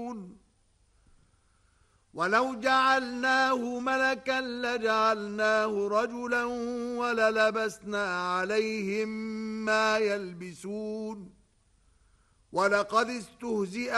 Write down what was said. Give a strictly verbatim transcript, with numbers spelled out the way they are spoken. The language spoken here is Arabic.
يعملون ولو جعلناه ملكا لجعلناه رجلا وللبسنا عليهم ما يلبسون ولقد استهزئ